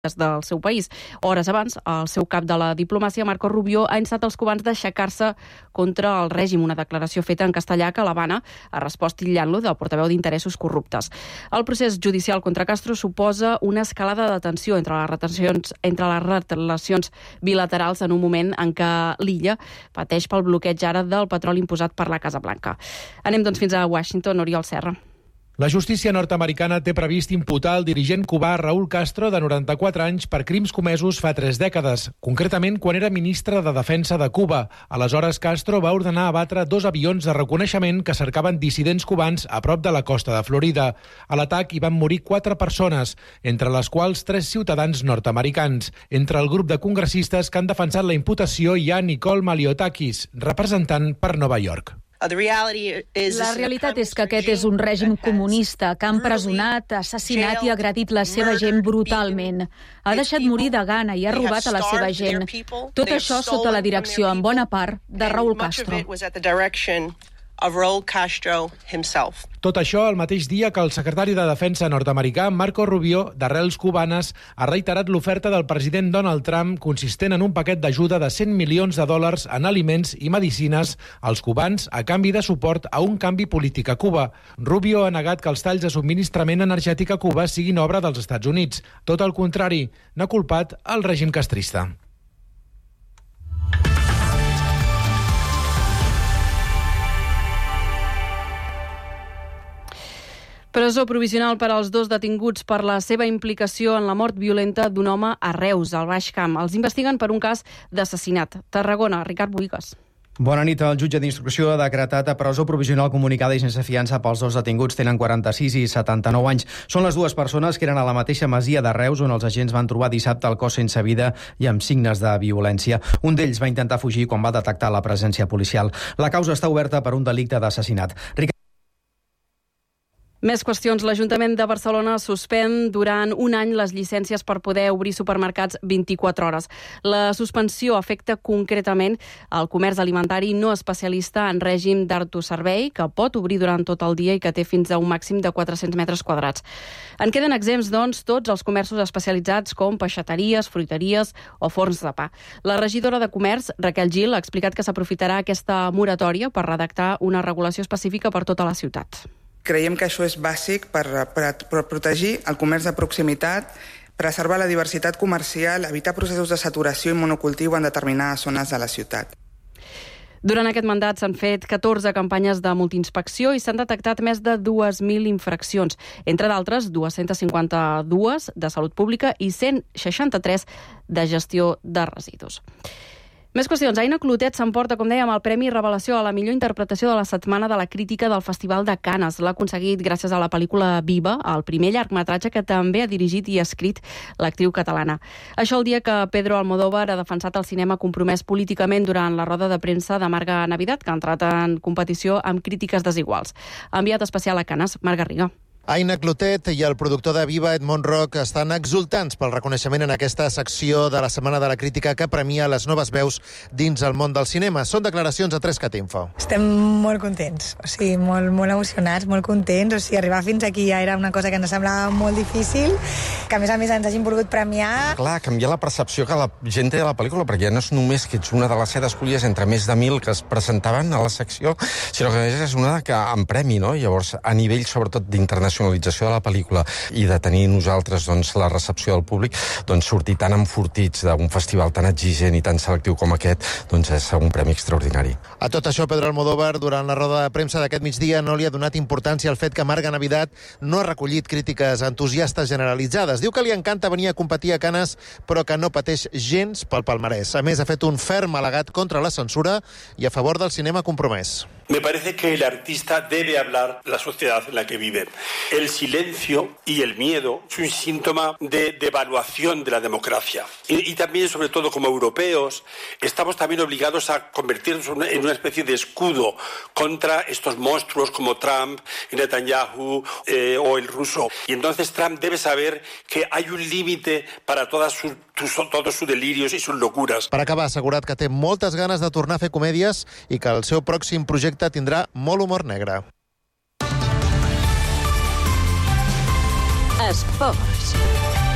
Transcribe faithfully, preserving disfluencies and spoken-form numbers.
del seu país. Hores abans, el seu cap de la diplomàcia, Marco Rubio, ha instat els cubans d'aixecar-se contra el règim, una declaració feta en castellà que l'Havana ha respost titllant-lo del portaveu d'interessos corruptes. El procés judicial contra Castro suposa una escalada de tensió entre les retencions, entre les relacions bilaterals en un moment en què l'illa pateix pel bloqueig ara del petroli imposat per la Casa Blanca. Anem doncs fins a Washington, Oriol Serra. La justícia nord-americana té previst imputar el dirigent cubà Raúl Castro, de noranta-quatre anys, per crims comesos fa tres dècades, concretament quan era ministre de Defensa de Cuba. Aleshores, Castro va ordenar abatre dos avions de reconeixement que cercaven dissidents cubans a prop de la costa de Florida. A l'atac hi van morir quatre persones, entre les quals tres ciutadans nord-americans. Entre el grup de congressistes que han defensat la imputació hi ha Nicole Maliotakis, representant per Nova York. La realitat és que aquest és un règim comunista que ha empresonat, assassinat i agredit la seva gent brutalment. Ha deixat morir de gana i ha robat a la seva gent. Tot això sota la direcció, en bona part, de Raúl Castro. Tot això el mateix dia que el secretari de Defensa nord-americà, Marco Rubio, d'arrels cubanes, ha reiterat l'oferta del president Donald Trump consistent en un paquet d'ajuda de cent milions de dòlars en aliments i medicines als cubans a canvi de suport a un canvi polític a Cuba. Rubio ha negat que els talls de subministrament energètic a Cuba siguin obra dels Estats Units. Tot el contrari, n'ha culpat el règim castrista. Presó provisional per als dos detinguts per la seva implicació en la mort violenta d'un home a Reus, al Baix Camp. Els investiguen per un cas d'assassinat. Tarragona, Ricard Boigues. Bona nit. El jutge d'instrucció ha decretat a presó provisional comunicada i sense fiança pels dos detinguts. Tenen quaranta-sis i setanta-nou anys. Són les dues persones que eren a la mateixa masia de Reus, on els agents van trobar dissabte el cos sense vida i amb signes de violència. Un d'ells va intentar fugir quan va detectar la presència policial. La causa està oberta per un delicte d'assassinat. Més qüestions. L'Ajuntament de Barcelona suspèn durant un any les llicències per poder obrir supermercats vint-i-quatre hores. La suspensió afecta concretament el comerç alimentari no especialista en règim d'autoservei, que pot obrir durant tot el dia i que té fins a un màxim de quatre-cents metres quadrats. En queden exempts, doncs, tots els comerços especialitzats com peixateries, fruiteries o forns de pa. La regidora de Comerç, Raquel Gil, ha explicat que s'aprofitarà aquesta moratòria per redactar una regulació específica per tota la ciutat. Creiem que això és bàsic per, per, per protegir el comerç de proximitat, preservar la diversitat comercial, evitar processos de saturació i monocultiu en determinades zones de la ciutat. Durant aquest mandat s'han fet catorze campanyes de multiinspecció i s'han detectat més de dues mil infraccions, entre d'altres dos-centes cinquanta-dues de salut pública i cent seixanta-tres de gestió de residus. Més qüestions. Aina Clotet s'emporta, com dèiem, el Premi Revelació a la millor interpretació de la Setmana de la Crítica del Festival de Canes. L'ha aconseguit gràcies a la pel·lícula Viva, el primer llargmetratge que també ha dirigit i escrit l'actriu catalana. Això el dia que Pedro Almodóvar ha defensat el cinema compromès políticament durant la roda de premsa de Marga Navidad, que ha entrat en competició amb crítiques desiguals. Enviat especial a Canes, Marc Garriga. Aina Clotet i el productor de Viva, Edmond Roc, estan exultants pel reconeixement en aquesta secció de la Setmana de la Crítica que premia les noves veus dins el món del cinema. Són declaracions a tres cat info. Estem molt contents, o sigui, molt, molt emocionats, molt contents. O sigui, arribar fins aquí ja era una cosa que ens semblava molt difícil, que a més a més ens hagin volgut premiar. Clar, canviar la percepció que la gent té de la pel·lícula, perquè no és només que ets una de les set escollides entre més de mil que es presentaven a la secció, sinó que a més és una que en premi, no? Llavors, a nivell sobretot d'internacional de la pel·lícula i de tenir nosaltres doncs, la recepció del públic, doncs sortir tan enfortits d'un festival tan exigent i tan selectiu com aquest, doncs és un premi extraordinari. A tot això, Pedro Almodóvar, durant la roda de premsa d'aquest migdia, no li ha donat importància al fet que Marga Navidad no ha recollit crítiques entusiastes generalitzades. Diu que li encanta venir a competir a Canes, però que no pateix gens pel palmarès. A més, ha fet un ferm al·legat contra la censura i a favor del cinema compromès. Me parece que el artista debe hablar la sociedad en la que vive. El silencio y el miedo es un síntoma de devaluación de la democracia. Y, y también, sobre todo como europeos, estamos también obligados a convertirnos en una especie de escudo contra estos monstruos como Trump, Netanyahu eh, o el ruso. Y entonces Trump debe saber que hay un límite para todas sus, todos sus delirios y sus locuras. Per acabar, ha assegurat que té moltes ganes de tornar a fer comèdies i que el seu pròxim projecte tindrà molt humor negre. Esports.